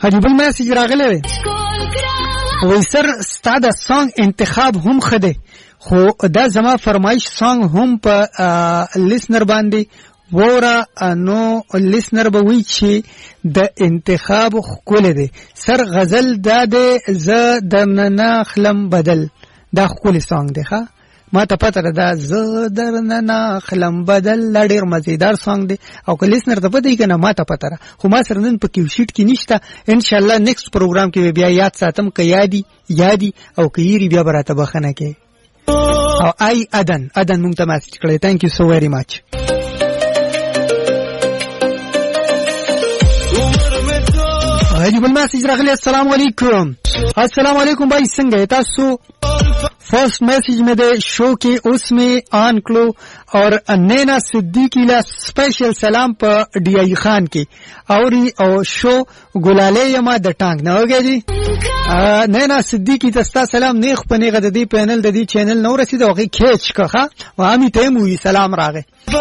هدي بل میسج راغلی وای سر ستا د سانګ انتخاب هم خده خو دا زما فرمایش سانګ هم په لیسنر باندې وورا نو لیسنر به وی چې د انتخاب خکول دی سر غزل دا دی ز درنه خلم بدل دا خکول سانګ دی ښا ما ته پته ده ز درنه خلم بدل ډیر مزیدار سانګ دی او که لیسنر ته پته کنه ما ته پته خو ما سره نن په کیو شیټ کې نشته ان شاء الله نیکسټ پروګرام کې بیا یاد ساتم که یادی او که یری بیا براته بخنه کې او ای ادن مونږ ته میسج کړی ثانک یو سو ویری مچ هاي بل میسج راغلی السلام علیکم بھائی څنګه تاسو فرسٹ میسج میں دے شو کے اس میں آن کلو اور نینا صدیقی لا سپیشل سلام پر ڈی آئی خان کی اور شو گلالے یما د ټانګ نه وګی جی نینا صدیقی تستا سلام نیخ پنی غد دی پینل د دی چینل نو رسید او غی کیچ کخه و امی تیموی سلام راغه